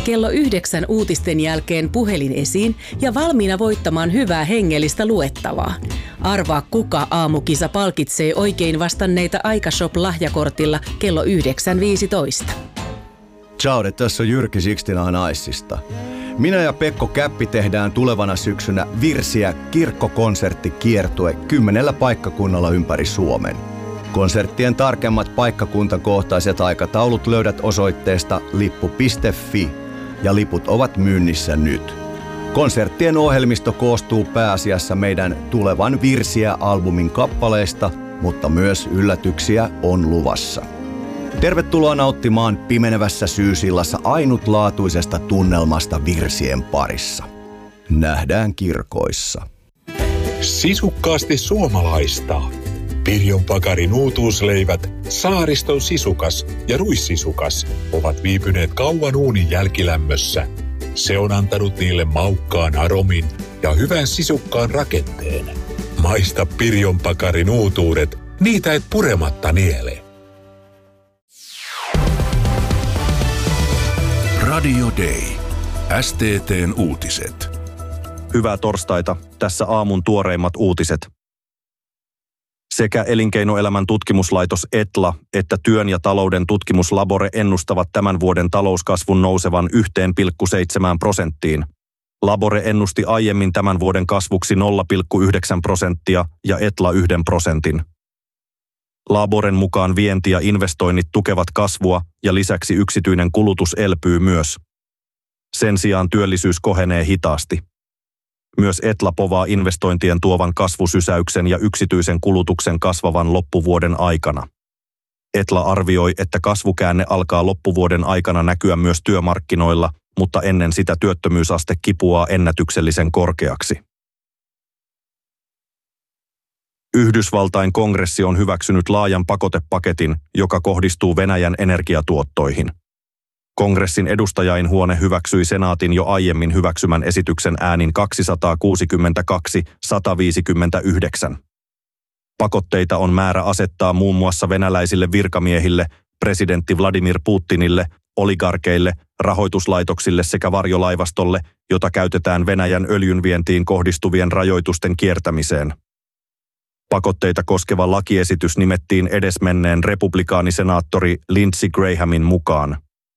kello 9 uutisten jälkeen puhelin esiin ja valmiina voittamaan hyvää hengellistä luettavaa. Arvaa, kuka aamukisa palkitsee oikein vastanneita Aikashop-lahjakortilla kello 9.15. Ciao, tässä on Jyrki Sixtina Naissista. Minä ja Pekko Käppi tehdään tulevana syksynä Virsiä kirkkokonserttikiertue 10 paikkakunnalla ympäri Suomen. Konserttien tarkemmat paikkakuntakohtaiset aikataulut löydät osoitteesta lippu.fi ja liput ovat myynnissä nyt. Konserttien ohjelmisto koostuu pääasiassa meidän tulevan Virsiä-albumin kappaleista, mutta myös yllätyksiä on luvassa. Tervetuloa nauttimaan pimenevässä syysillassa ainutlaatuisesta tunnelmasta virsien parissa. Nähdään kirkoissa. Sisukkaasti suomalaista. Pirjon Pakarin uutuusleivät, Saariston sisukas ja ruissisukas ovat viipyneet kauan uunin jälkilämmössä. Se on antanut niille maukkaan aromin ja hyvän sisukkaan rakenteen. Maista Pirjon Pakarin uutuudet, niitä et purematta niele. Radio Day. STT:n uutiset. Hyvää torstaita. Tässä aamun tuoreimmat uutiset. Sekä Elinkeinoelämän tutkimuslaitos ETLA että Työn ja talouden tutkimuslabore ennustavat tämän vuoden talouskasvun nousevan 1,7%. Labore ennusti aiemmin tämän vuoden kasvuksi 0,9% ja ETLA 1%. Laboren mukaan vienti ja investoinnit tukevat kasvua ja lisäksi yksityinen kulutus elpyy myös. Sen sijaan työllisyys kohenee hitaasti. Myös ETLA povaa investointien tuovan kasvusysäyksen ja yksityisen kulutuksen kasvavan loppuvuoden aikana. ETLA arvioi, että kasvukäänne alkaa loppuvuoden aikana näkyä myös työmarkkinoilla, mutta ennen sitä työttömyysaste kipuaa ennätyksellisen korkeaksi. Yhdysvaltain kongressi on hyväksynyt laajan pakotepaketin, joka kohdistuu Venäjän energiatuottoihin. Kongressin edustajainhuone hyväksyi senaatin jo aiemmin hyväksymän esityksen äänin 262-159. Pakotteita on määrä asettaa muun muassa venäläisille virkamiehille, presidentti Vladimir Putinille, oligarkeille, rahoituslaitoksille sekä varjolaivastolle, jota käytetään Venäjän öljynvientiin kohdistuvien rajoitusten kiertämiseen. Pakotteita koskeva lakiesitys nimettiin edesmenneen republikaanisenaattori Lindsey Grahamin mukaan.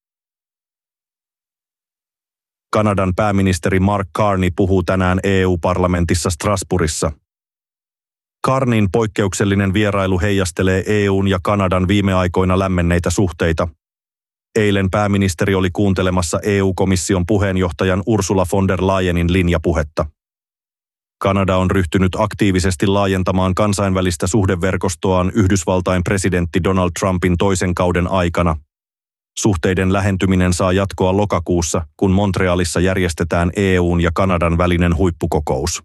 Kanadan pääministeri Mark Carney puhuu tänään EU-parlamentissa Strasbourgissa. Carneyn poikkeuksellinen vierailu heijastelee EUn ja Kanadan viime aikoina lämmenneitä suhteita. Eilen pääministeri oli kuuntelemassa EU-komission puheenjohtajan Ursula von der Leyenin linjapuhetta. Kanada on ryhtynyt aktiivisesti laajentamaan kansainvälistä suhdeverkostoaan Yhdysvaltain presidentti Donald Trumpin toisen kauden aikana. Suhteiden lähentyminen saa jatkoa lokakuussa, kun Montrealissa järjestetään EUn ja Kanadan välinen huippukokous.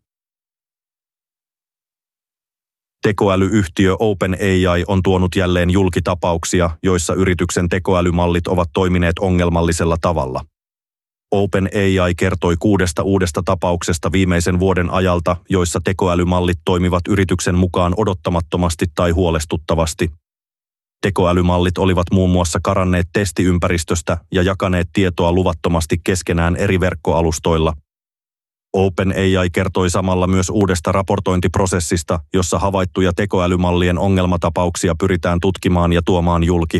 Tekoälyyhtiö OpenAI on tuonut jälleen julki tapauksia, joissa yrityksen tekoälymallit ovat toimineet ongelmallisella tavalla. OpenAI kertoi 6 uudesta tapauksesta viimeisen vuoden ajalta, joissa tekoälymallit toimivat yrityksen mukaan odottamattomasti tai huolestuttavasti. Tekoälymallit olivat muun muassa karanneet testiympäristöstä ja jakaneet tietoa luvattomasti keskenään eri verkkoalustoilla. OpenAI kertoi samalla myös uudesta raportointiprosessista, jossa havaittuja tekoälymallien ongelmatapauksia pyritään tutkimaan ja tuomaan julki.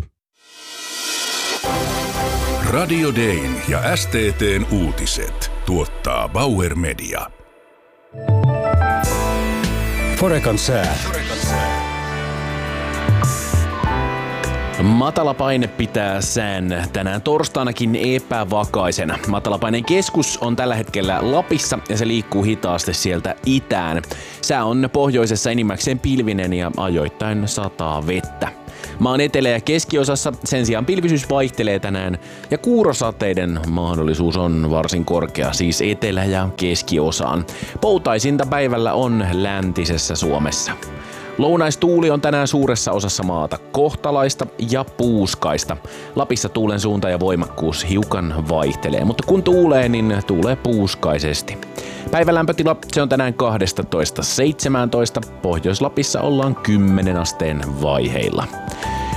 Radio Dayn ja STT:n uutiset tuottaa Bauer Media. Forecan sää. Matalapaine pitää sään tänään torstainakin epävakaisena. Matalapaineen keskus on tällä hetkellä Lapissa ja se liikkuu hitaasti sieltä itään. Sää on pohjoisessa enimmäkseen pilvinen ja ajoittain sataa vettä. Maan etelä- ja keskiosassa sen sijaan pilvisyys vaihtelee tänään ja kuurosateiden mahdollisuus on varsin korkea, siis etelä- ja keskiosaan. Poutaisinta päivällä on läntisessä Suomessa. Lounaistuuli on tänään suuressa osassa maata kohtalaista ja puuskaista. Lapissa tuulen suunta ja voimakkuus hiukan vaihtelee, mutta kun tuulee, niin tuulee puuskaisesti. Päivälämpötila se on tänään 12-17, Pohjois-Lapissa ollaan 10 asteen vaiheilla.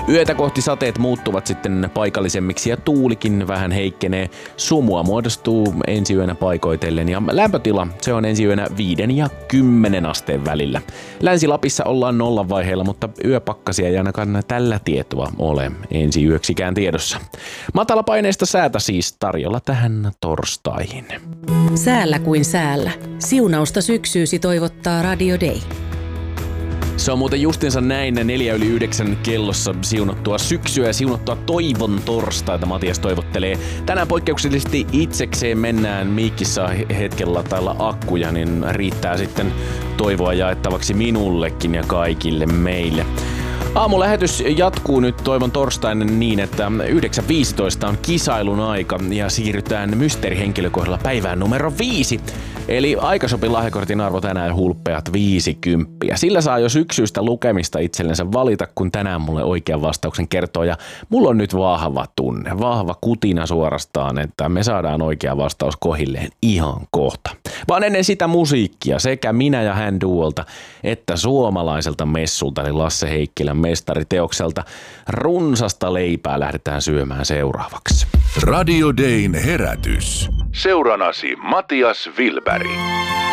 Yötä kohti sateet muuttuvat sitten paikallisemmiksi ja tuulikin vähän heikkenee. Sumua muodostuu ensi yönä paikoitellen ja lämpötila se on ensi yönä 5 ja 10 asteen välillä. Länsi-Lapissa ollaan nollan vaiheilla, mutta yöpakkasia ei ainakaan tällä tietoa ole ensi yöksikään tiedossa. Matalapaineista säätä siis tarjolla tähän torstaihin. Säällä kuin säällä. Siunausta syksyysi toivottaa Radio Day. Se on muuten justinsa näin 8:04 kellossa siunattua syksyä ja siunattua toivon torstaita Matias toivottelee. Tänään poikkeuksellisesti itsekseen mennään miikkissä hetken latailla akkuja, niin riittää sitten toivoa jaettavaksi minullekin ja kaikille meille. Aamulähetys jatkuu nyt toivon torstaina niin, että 9.15 on kisailun aika ja siirrytään mysteerihenkilökohdalla päivään numero 5. Eli Aikashopin lahjakortin arvo tänään hulppeat 50. Sillä saa jo syksyistä lukemista itsellensä valita, kun tänään mulle oikean vastauksen kertoo. Ja mulla on nyt vahva tunne, vahva kutina suorastaan, että me saadaan oikea vastaus kohilleen ihan kohta. Vaan ennen sitä musiikkia sekä minä ja hän duolta että suomalaiselta messulta, eli Lasse Heikkilän mestariteokselta runsasta leipää lähdetään syömään seuraavaksi. Radio Dayn herätys. Seuranasi Matias Wilberg.